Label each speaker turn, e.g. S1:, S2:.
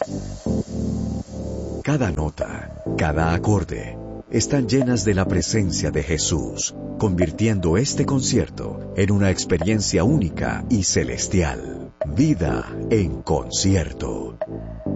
S1: Cada nota, cada acorde, están llenas de la presencia de Jesús, convirtiendo este concierto en una experiencia única y celestial. Vida en concierto.